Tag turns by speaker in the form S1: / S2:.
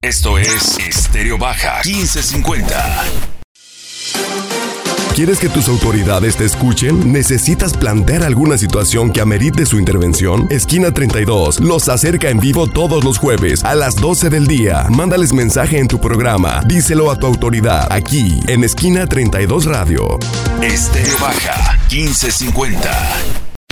S1: Esto es Estéreo Baja 1550.
S2: ¿Quieres que tus autoridades te escuchen? ¿Necesitas plantear alguna situación que amerite su intervención? Esquina 32 los acerca en vivo todos los jueves a las 12 del día. Mándales mensaje en tu programa. Díselo a tu autoridad aquí en Esquina 32 Radio.
S1: Estéreo Baja 1550.